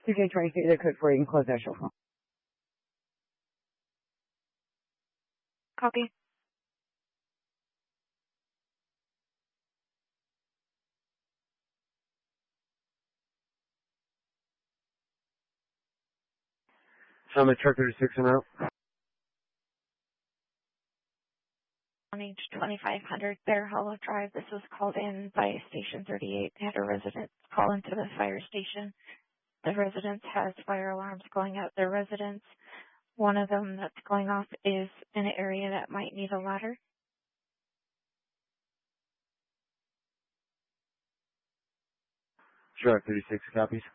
2K23, the code for you can close that short phone. Copy. Summit Truck 36 and out. On H2500 Bear Hollow Drive, this was called in by Station 38. They had a resident call into the fire station. The residence has fire alarms going out their residence. One of them that's going off is in an area that might need a ladder. Truck 36 copies.